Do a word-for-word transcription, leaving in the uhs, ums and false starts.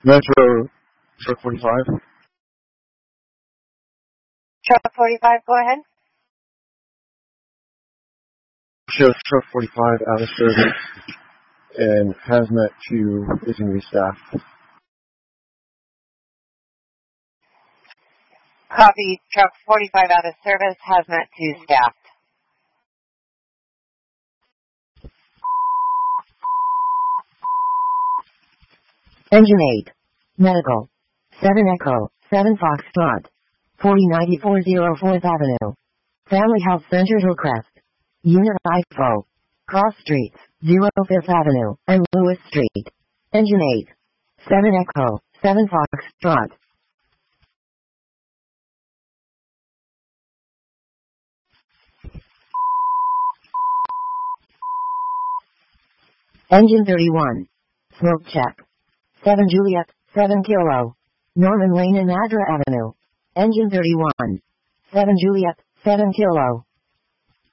Metro Truck forty-five. Truck forty-five, go ahead. Show Truck forty-five out of service and Hazmat two is going to be staffed. Copy. Truck forty-five out of service, Hazmat two staffed. Engine eight. Medical. seven Echo, seven Foxtrot. forty ninety-four oh fourth Avenue. Family Health Center Hillcrest. Unit I F O. Cross Streets, zero fifth Avenue, and Lewis Street. Engine eight. seven Echo, seven Foxtrot. Engine thirty-one. Smoke check. seven Juliet, seven Kilo. Norman Lane and Adra Avenue. Engine thirty-one. seven Juliet, seven Kilo.